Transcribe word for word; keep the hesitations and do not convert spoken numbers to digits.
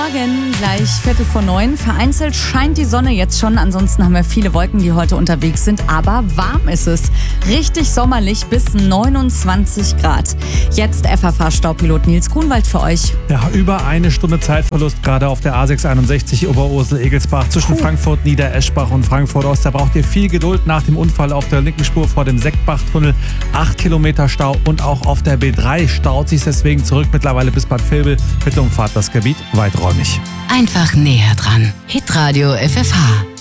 Morgen, gleich Viertel vor neun. Vereinzelt scheint die Sonne jetzt schon, ansonsten haben wir viele Wolken, die heute unterwegs sind, aber warm ist es. Richtig sommerlich bis neunundzwanzig Grad. Jetzt F F H-Staupilot Nils Grunwald für euch. Ja, über eine Stunde Zeitverlust gerade auf der A sechshunderteinundsechzig Oberursel-Egelsbach zwischen Puh. Frankfurt Niedereschbach und Frankfurt Ost. Da braucht ihr viel Geduld nach dem Unfall auf der linken Spur vor dem Seckbachtunnel. Acht Kilometer Stau und auch auf der B drei staut sich deswegen zurück mittlerweile bis Bad Vilbel. Bitte umfahrt das Gebiet weiträumig. Einfach näher dran. Hitradio F F H.